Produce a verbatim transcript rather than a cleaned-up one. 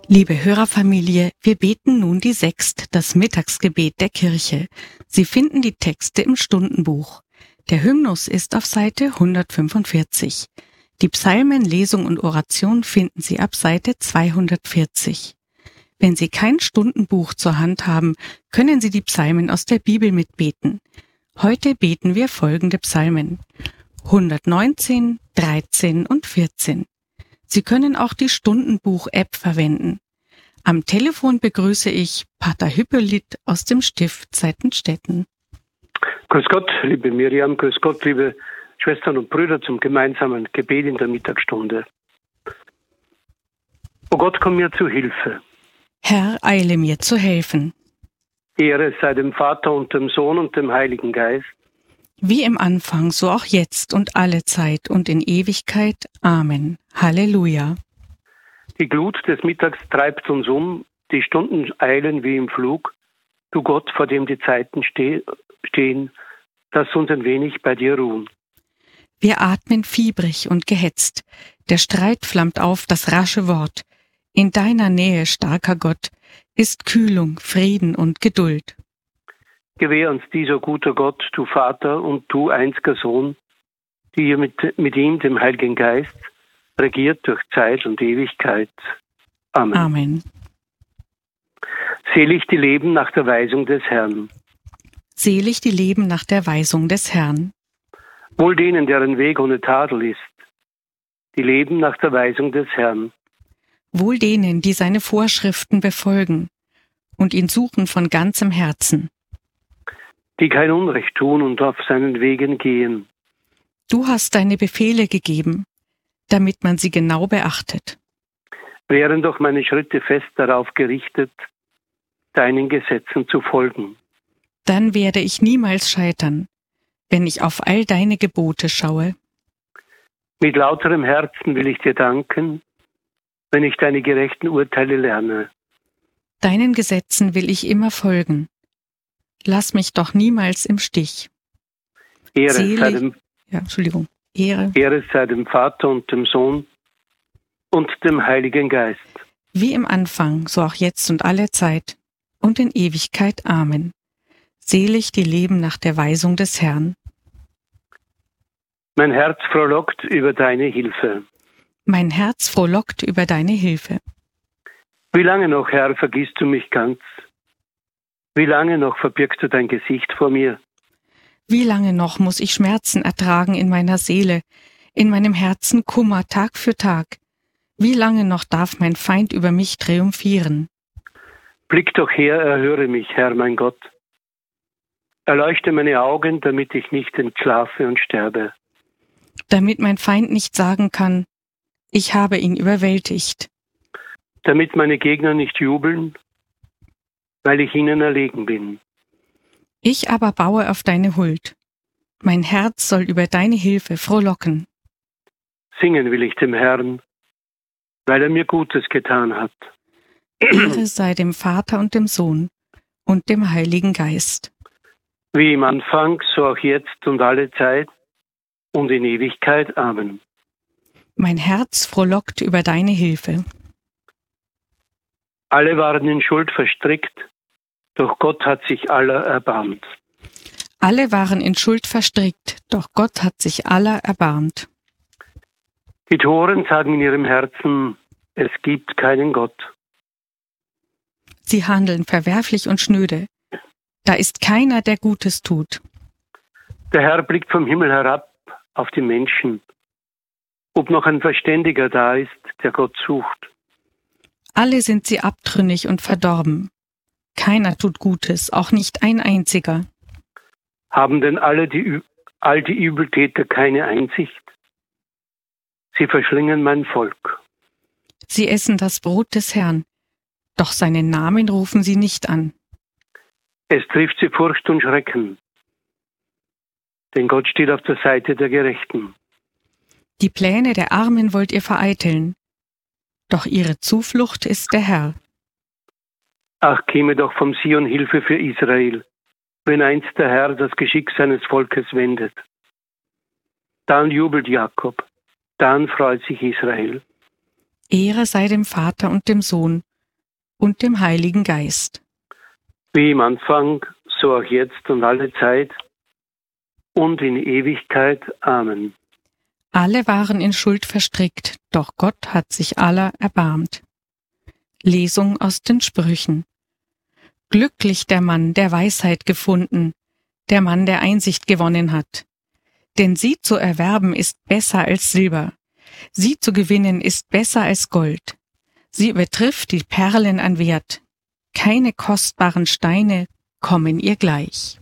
Liebe Hörerfamilie, wir beten nun die Sext, das Mittagsgebet der Kirche. Sie finden die Texte im Stundenbuch. Der Hymnus ist auf Seite hundertfünfundvierzig. Die Psalmen, Lesung und Oration finden Sie ab Seite zweihundertvierzig. Wenn Sie kein Stundenbuch zur Hand haben, können Sie die Psalmen aus der Bibel mitbeten. Heute beten wir folgende Psalmen: hundertneunzehn, dreizehn und vierzehn. Sie können auch die Stundenbuch-App verwenden. Am Telefon begrüße ich Pater Hippolyt aus dem Stift Seitenstetten. Grüß Gott, liebe Miriam, grüß Gott, liebe Schwestern und Brüder, zum gemeinsamen Gebet in der Mittagsstunde. O Gott, komm mir zu Hilfe. Herr, eile mir zu helfen. Ehre sei dem Vater und dem Sohn und dem Heiligen Geist. Wie im Anfang, so auch jetzt und alle Zeit und in Ewigkeit. Amen. Halleluja. Die Glut des Mittags treibt uns um, die Stunden eilen wie im Flug. Du Gott, vor dem die Zeiten ste- stehen, lass uns ein wenig bei dir ruhen. Wir atmen fiebrig und gehetzt. Der Streit flammt auf, das rasche Wort. In deiner Nähe, starker Gott, ist Kühlung, Frieden und Geduld. Gewähr uns dieser guter Gott, du Vater und du einziger Sohn, die ihr mit, mit ihm, dem Heiligen Geist, regiert durch Zeit und Ewigkeit. Amen. Amen. Selig die leben nach der Weisung des Herrn. Selig die leben nach der Weisung des Herrn. Wohl denen, deren Weg ohne Tadel ist, die leben nach der Weisung des Herrn. Wohl denen, die seine Vorschriften befolgen und ihn suchen von ganzem Herzen. Die kein Unrecht tun und auf seinen Wegen gehen. Du hast deine Befehle gegeben, damit man sie genau beachtet. Wären doch meine Schritte fest darauf gerichtet, deinen Gesetzen zu folgen. Dann werde ich niemals scheitern, wenn ich auf all deine Gebote schaue. Mit lauterem Herzen will ich dir danken, wenn ich deine gerechten Urteile lerne. Deinen Gesetzen will ich immer folgen. Lass mich doch niemals im Stich. Ehre Selig, sei dem, ja, Entschuldigung, Ehre, Ehre sei dem Vater und dem Sohn und dem Heiligen Geist. wie im Anfang, so auch jetzt und alle Zeit und in Ewigkeit. Amen. Selig die leben nach der Weisung des Herrn. Mein Herz frohlockt über deine Hilfe. Mein Herz frohlockt über deine Hilfe. Wie lange noch, Herr, vergisst du mich ganz? Wie lange noch verbirgst du dein Gesicht vor mir? Wie lange noch muss ich Schmerzen ertragen in meiner Seele, in meinem Herzen Kummer Tag für Tag? Wie lange noch darf mein Feind über mich triumphieren? Blick doch her, erhöre mich, Herr, mein Gott. Erleuchte meine Augen, damit ich nicht entschlafe und sterbe. Damit mein Feind nicht sagen kann, ich habe ihn überwältigt. Damit meine Gegner nicht jubeln, weil ich ihnen erlegen bin. Ich aber baue auf deine Huld. Mein Herz soll über deine Hilfe frohlocken. Singen will ich dem Herrn, weil er mir Gutes getan hat. Ehre sei dem Vater und dem Sohn und dem Heiligen Geist. Wie im Anfang, so auch jetzt und alle Zeit und in Ewigkeit. Amen. Mein Herz frohlockt über deine Hilfe. Alle waren in Schuld verstrickt, doch Gott hat sich aller erbarmt. Alle waren in Schuld verstrickt, doch Gott hat sich aller erbarmt. Die Toren sagen in ihrem Herzen, es gibt keinen Gott. Sie handeln verwerflich und schnöde. Da ist keiner, der Gutes tut. Der Herr blickt vom Himmel herab auf die Menschen, ob noch ein Verständiger da ist, der Gott sucht. Alle sind sie abtrünnig und verdorben. Keiner tut Gutes, auch nicht ein einziger. Haben denn alle die, all die Übeltäter keine Einsicht? Sie verschlingen mein Volk. Sie essen das Brot des Herrn, doch seinen Namen rufen sie nicht an. Es trifft sie Furcht und Schrecken, denn Gott steht auf der Seite der Gerechten. Die Pläne der Armen wollt ihr vereiteln, doch ihre Zuflucht ist der Herr. Ach, käme doch vom Sion Hilfe für Israel, wenn einst der Herr das Geschick seines Volkes wendet. Dann jubelt Jakob, dann freut sich Israel. Ehre sei dem Vater und dem Sohn und dem Heiligen Geist. Wie im Anfang, so auch jetzt und alle Zeit und in Ewigkeit. Amen. Alle waren in Schuld verstrickt, doch Gott hat sich aller erbarmt. Lesung aus den Sprüchen. Glücklich der Mann, der Weisheit gefunden, der Mann, der Einsicht gewonnen hat. Denn sie zu erwerben ist besser als Silber, sie zu gewinnen ist besser als Gold. Sie übertrifft die Perlen an Wert, keine kostbaren Steine kommen ihr gleich.